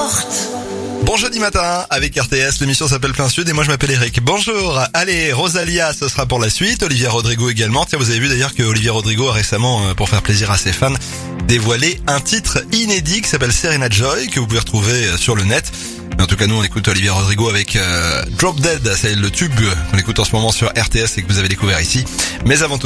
porte. Bon jeudi matin avec RTS, l'émission s'appelle Plein Sud et moi je m'appelle Eric. Bonjour. Allez, Rosalia, ce sera pour la suite. Olivia Rodrigo également. Tiens, vous avez vu d'ailleurs que Olivia Rodrigo a récemment, pour faire plaisir à ses fans, dévoilé un titre inédit qui s'appelle Serena Joy, que vous pouvez retrouver sur le net. Mais en tout cas, nous on écoute Olivia Rodrigo avec Drop Dead, c'est le tube qu'on écoute en ce moment sur RTS et que vous avez découvert ici. Mais avant tout